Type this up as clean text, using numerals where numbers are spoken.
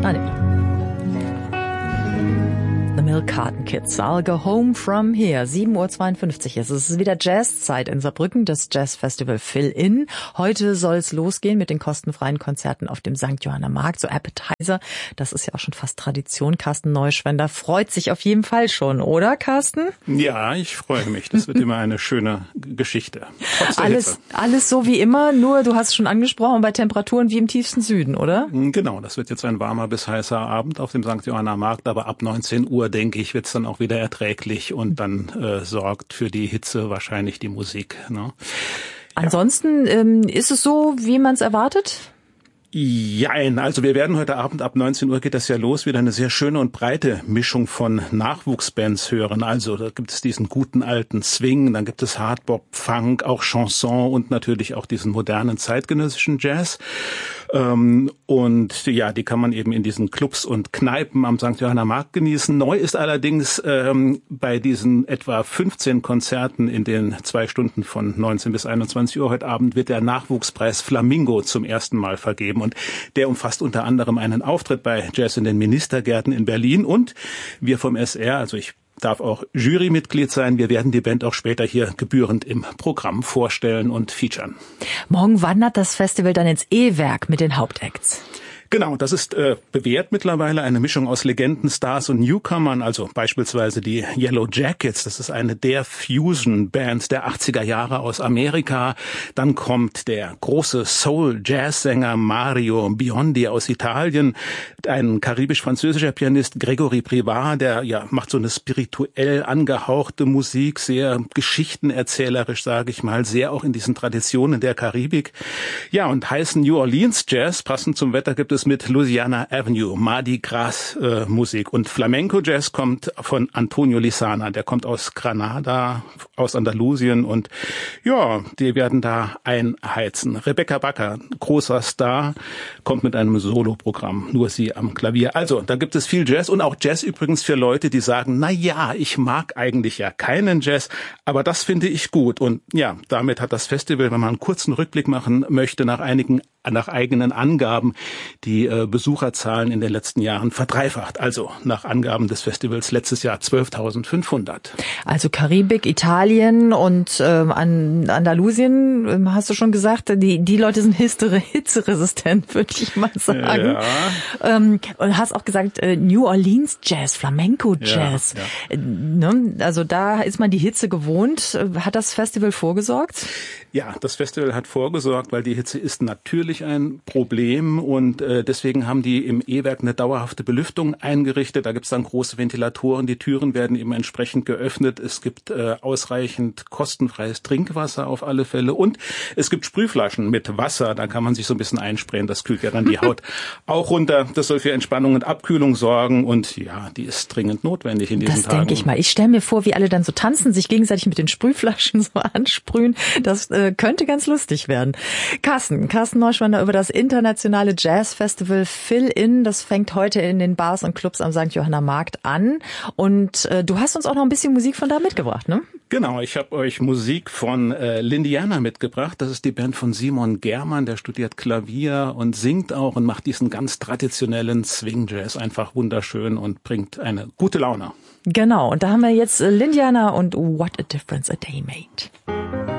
Ah, nee. The Milk Carton Kids, I'll go home from here. 7:52 Uhr. Es ist wieder Jazzzeit in Saarbrücken, das Jazzfestival Fill-In. Heute soll es losgehen mit den kostenfreien Konzerten auf dem St. Johanner Markt, so Appetizer. Das ist ja auch schon fast Tradition. Carsten Neuschwender freut sich auf jeden Fall schon, oder Carsten? Ja, ich freue mich. Das wird immer eine schöne Geschichte. Alles so wie immer, nur du hast es schon angesprochen, bei Temperaturen wie im tiefsten Süden, oder? Genau, das wird jetzt ein warmer bis heißer Abend auf dem St. Johanner Markt, aber ab 19 Uhr, denke ich, wird es dann auch wieder erträglich und dann sorgt für die Hitze wahrscheinlich die Musik. Ne? Ansonsten ist es so, wie man es erwartet? Jein, also wir werden heute Abend ab 19 Uhr geht das ja los, wieder eine sehr schöne und breite Mischung von Nachwuchsbands hören. Also da gibt es diesen guten alten Swing, dann gibt es Hardbop, Funk, auch Chanson und natürlich auch diesen modernen zeitgenössischen Jazz. Und ja, die kann man eben in diesen Clubs und Kneipen am St. Johanner Markt genießen. Neu ist allerdings bei diesen etwa 15 Konzerten in den 2 Stunden von 19 bis 21 Uhr heute Abend wird der Nachwuchspreis Flamingo zum ersten Mal vergeben. Und der umfasst unter anderem einen Auftritt bei Jazz in den Ministergärten in Berlin. Und wir vom SR, also ich darf auch Jurymitglied sein. Wir werden die Band auch später hier gebührend im Programm vorstellen und featuren. Morgen wandert das Festival dann ins E-Werk mit den Hauptacts. Genau, das ist bewährt mittlerweile, eine Mischung aus Legenden, Stars und Newcomern, also beispielsweise die Yellow Jackets, das ist eine der Fusion-Bands der 80er Jahre aus Amerika. Dann kommt der große Soul-Jazz-Sänger Mario Biondi aus Italien, ein karibisch-französischer Pianist Gregory Privat, der macht so eine spirituell angehauchte Musik, sehr geschichtenerzählerisch, sage ich mal, sehr auch in diesen Traditionen der Karibik. Ja, und heißen New Orleans Jazz, passend zum Wetter gibt es mit Louisiana Avenue, Mardi Gras Musik. Und Flamenco Jazz kommt von Antonio Lizana, der kommt aus Granada, aus Andalusien und ja, die werden da einheizen. Rebecca Bakker, großer Star, kommt mit einem Soloprogramm, nur sie am Klavier. Also, da gibt es viel Jazz und auch Jazz übrigens für Leute, die sagen, na ja, ich mag eigentlich ja keinen Jazz, aber das finde ich gut. Und ja, damit hat das Festival, wenn man einen kurzen Rückblick machen möchte, nach eigenen Angaben die Besucherzahlen in den letzten Jahren verdreifacht. Also nach Angaben des Festivals letztes Jahr 12.500. Also Karibik, Italien und Andalusien, hast du schon gesagt, die Leute sind hitzeresistent, würde ich mal sagen. Ja. Und hast auch gesagt, New Orleans Jazz, Flamenco Jazz. Ja, ja. Ne? Also da ist man die Hitze gewohnt. Hat das Festival vorgesorgt? Ja, das Festival hat vorgesorgt, weil die Hitze ist natürlich ein Problem und deswegen haben die im E-Werk eine dauerhafte Belüftung eingerichtet. Da gibt's dann große Ventilatoren, die Türen werden eben entsprechend geöffnet. Es gibt ausreichend kostenfreies Trinkwasser auf alle Fälle und es gibt Sprühflaschen mit Wasser. Da kann man sich so ein bisschen einsprayen, das kühlt ja dann die Haut auch runter. Das soll für Entspannung und Abkühlung sorgen und ja, die ist dringend notwendig in diesen Tagen. Das denke ich mal. Ich stelle mir vor, wie alle dann so tanzen, sich gegenseitig mit den Sprühflaschen so ansprühen. Das könnte ganz lustig werden. Carsten Neuschwander über das internationale Jazzfestival Fill-In. Das fängt heute in den Bars und Clubs am St. Johanner Markt an. Und du hast uns auch noch ein bisschen Musik von da mitgebracht, ne? Genau, ich habe euch Musik von Lindiana mitgebracht. Das ist die Band von Simon Germann, der studiert Klavier und singt auch und macht diesen ganz traditionellen Swing-Jazz. Einfach wunderschön und bringt eine gute Laune. Genau, und da haben wir jetzt Lindiana und What a Difference a Day Made.